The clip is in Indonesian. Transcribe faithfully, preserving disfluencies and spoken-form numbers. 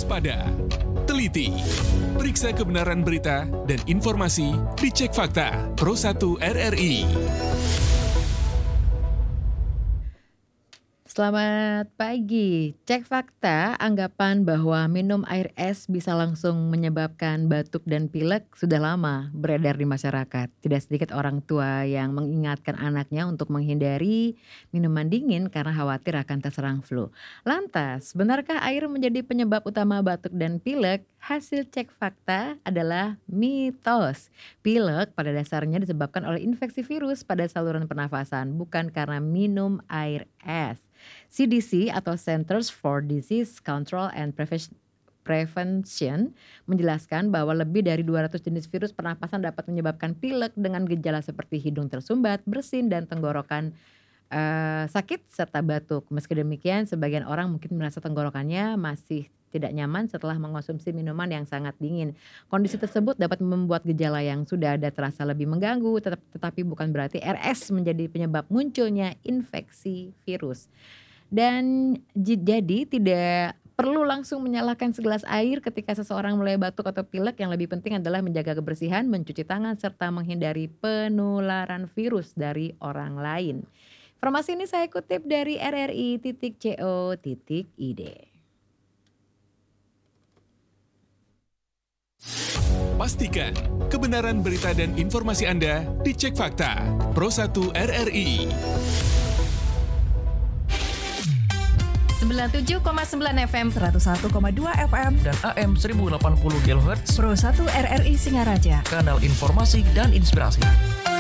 waspada, teliti, periksa kebenaran berita dan informasi di Cek Fakta Pro satu R R I. Selamat pagi. Cek fakta, anggapan bahwa minum air es bisa langsung menyebabkan batuk dan pilek sudah lama beredar di masyarakat. Tidak sedikit orang tua yang mengingatkan anaknya untuk menghindari minuman dingin karena khawatir akan terserang flu. Lantas, benarkah air menjadi penyebab utama batuk dan pilek? Hasil cek fakta adalah mitos. Pilek pada dasarnya disebabkan oleh infeksi virus pada saluran pernafasan, bukan karena minum air es. C D C atau Centers for Disease Control and Prevention menjelaskan bahwa lebih dari dua ratus jenis virus pernapasan dapat menyebabkan pilek dengan gejala seperti hidung tersumbat, bersin, dan tenggorokan uh, sakit serta batuk. Meski demikian, sebagian orang mungkin merasa tenggorokannya masih tidak nyaman setelah mengonsumsi minuman yang sangat dingin. Kondisi tersebut dapat membuat gejala yang sudah ada terasa lebih mengganggu, tetap, tetapi bukan berarti R S menjadi penyebab munculnya infeksi virus. Dan j- jadi tidak perlu langsung menyalakan segelas air ketika seseorang mulai batuk atau pilek. Yang lebih penting adalah menjaga kebersihan, mencuci tangan, serta menghindari penularan virus dari orang lain. Informasi ini saya kutip dari r r i titik co titik i d. Pastikan kebenaran berita dan informasi Anda di Cek Fakta Pro satu R R I. sembilan puluh tujuh koma sembilan F M, seratus satu koma dua F M, dan A M seribu delapan puluh kilohertz Pro satu R R I Singaraja. Kanal informasi dan inspirasi.